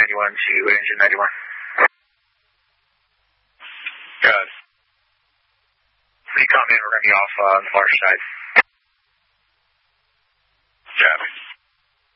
91 to engine 91. Good. Recon man, we're going to be off on the far side. Copy.